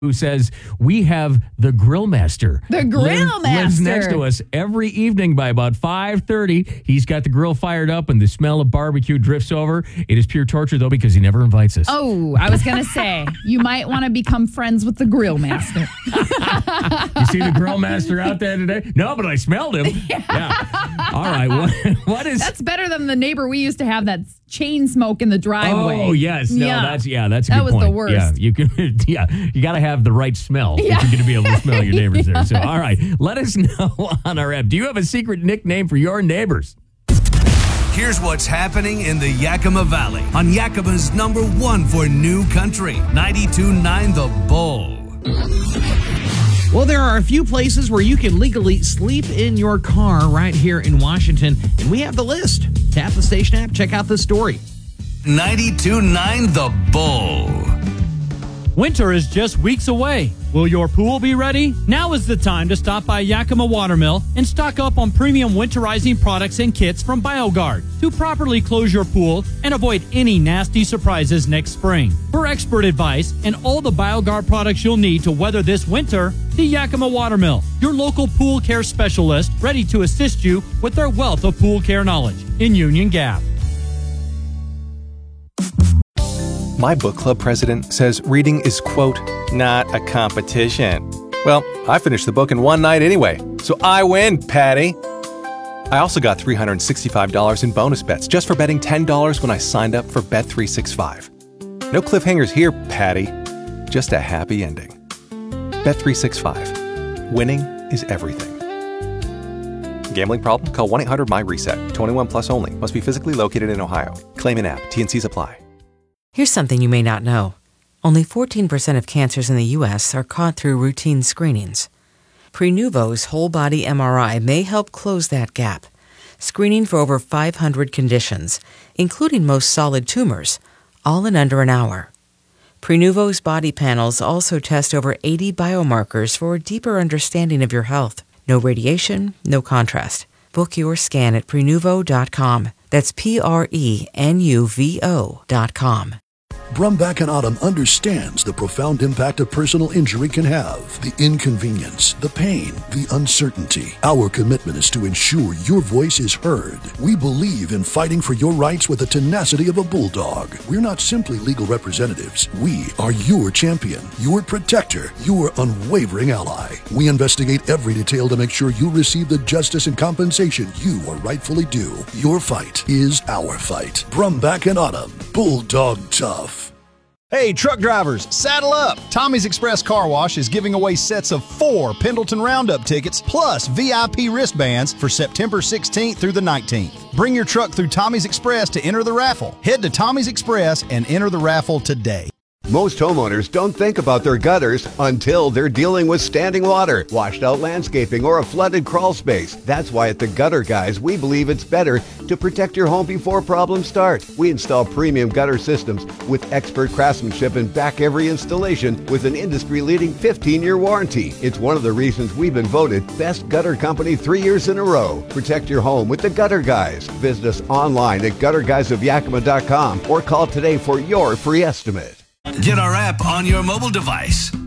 who says we have the Grill Master. The Grill Master lives next to us every evening by about 5:30. He's got the grill fired up and the smell of barbecue drifts over. It is pure torture, though, because he never invites us. Oh, I was going to say, you might want to become friends with the Grill Master. You see the Grill Master out there today? No, but I smelled him. Yeah. All right. What is... That's better than the neighbor we used to have that chain smoke in the driveway. Oh, yes. No, that's a good point. That was the worst. Yeah, you got to have the right smell if you're going to be able to smell your neighbors there. So, all right, let us know on our app. Do you have a secret nickname for your neighbors? Here's what's happening in the Yakima Valley on Yakima's number one for new country, 92.9 The Bull. Well, there are a few places where you can legally sleep in your car right here in Washington, and we have the list. Tap the station app, check out this story. 92.9 The Bull. Winter is just weeks away. Will your pool be ready? Now is the time to stop by Yakima Watermill and stock up on premium winterizing products and kits from BioGuard to properly close your pool and avoid any nasty surprises next spring. For expert advice and all the BioGuard products you'll need to weather this winter, the Yakima Watermill, your local pool care specialist, ready to assist you with their wealth of pool care knowledge in Union Gap. My book club president says reading is, quote, not a competition. Well, I finished the book in one night anyway, so I win, Patty. I also got $365 in bonus bets just for betting $10 when I signed up for Bet365. No cliffhangers here, Patty. Just a happy ending. Bet365. Winning is everything. Gambling problem? Call 1-800-MY-RESET. 21 plus only. Must be physically located in Ohio. Claim in app. T&Cs apply. Here's something you may not know. Only 14% of cancers in the U.S. are caught through routine screenings. Prenuvo's whole-body MRI may help close that gap, screening for over 500 conditions, including most solid tumors, all in under an hour. Prenuvo's body panels also test over 80 biomarkers for a deeper understanding of your health. No radiation, no contrast. Book your scan at Prenuvo.com. That's Prenuvo.com. Brumback and Autumn understands the profound impact a personal injury can have. The inconvenience, the pain, the uncertainty. Our commitment is to ensure your voice is heard. We believe in fighting for your rights with the tenacity of a bulldog. We're not simply legal representatives. We are your champion, your protector, your unwavering ally. We investigate every detail to make sure you receive the justice and compensation you are rightfully due. Your fight is our fight. Brumback and Autumn, Bulldog Tough. Hey, truck drivers, saddle up! Tommy's Express Car Wash is giving away sets of 4 Pendleton Roundup tickets plus VIP wristbands for September 16th through the 19th. Bring your truck through Tommy's Express to enter the raffle. Head to Tommy's Express and enter the raffle today. Most homeowners don't think about their gutters until they're dealing with standing water, washed out landscaping, or a flooded crawl space. That's why at the Gutter Guys, we believe it's better to protect your home before problems start. We install premium gutter systems with expert craftsmanship and back every installation with an industry-leading 15-year warranty. It's one of the reasons we've been voted Best Gutter Company 3 years in a row. Protect your home with the Gutter Guys. Visit us online at gutterguysofyakima.com or call today for your free estimate. Get our app on your mobile device.